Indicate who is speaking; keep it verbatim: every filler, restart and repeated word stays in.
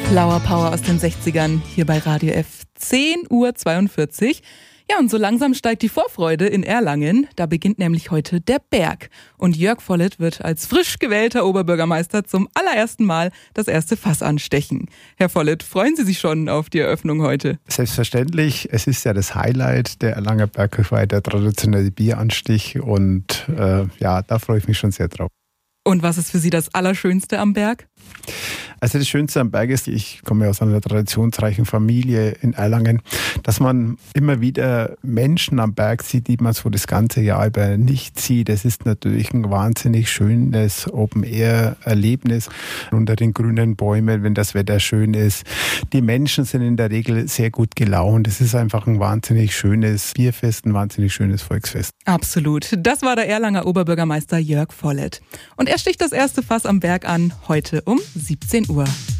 Speaker 1: Flower Power aus den sechzigern hier bei Radio F. zehn Uhr zweiundvierzig. Ja, und so langsam steigt die Vorfreude in Erlangen. Da beginnt nämlich heute der Berg. Und Jörg Volleth wird als frisch gewählter Oberbürgermeister zum allerersten Mal das erste Fass anstechen. Herr Volleth, freuen Sie sich schon auf die Eröffnung heute?
Speaker 2: Selbstverständlich. Es ist ja das Highlight der Erlanger Berghöfe, der traditionelle Bieranstich. Und äh, ja, da freue ich mich schon sehr drauf.
Speaker 1: Und was ist für Sie das Allerschönste am Berg?
Speaker 2: Also das Schönste am Berg ist, ich komme aus einer traditionsreichen Familie in Erlangen, dass man immer wieder Menschen am Berg sieht, die man so das ganze Jahr über nicht sieht. Das ist natürlich ein wahnsinnig schönes Open-Air-Erlebnis unter den grünen Bäumen, wenn das Wetter schön ist. Die Menschen sind in der Regel sehr gut gelaunt. Es ist einfach ein wahnsinnig schönes Bierfest, ein wahnsinnig schönes Volksfest.
Speaker 1: Absolut. Das war der Erlanger Oberbürgermeister Jörg Volleth. Und er sticht das erste Fass am Berg an, heute um siebzehn Uhr.